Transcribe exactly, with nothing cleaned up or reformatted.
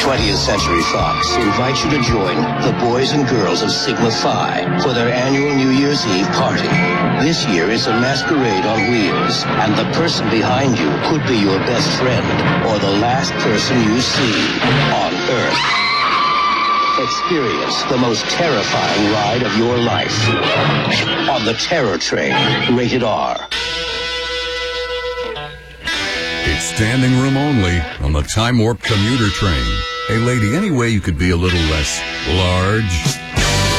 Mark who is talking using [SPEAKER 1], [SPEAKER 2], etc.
[SPEAKER 1] twentieth Century Fox invites you to join the boys and girls of Sigma Phi for their annual New Year's Eve party. This year is a masquerade on wheels, and the person behind you could be your best friend or the last person you see on Earth. Experience the most terrifying ride of your life on the Terror Train, rated R.
[SPEAKER 2] It's standing room only on the Time Warp commuter train. Hey, lady, any way you could be a little less large?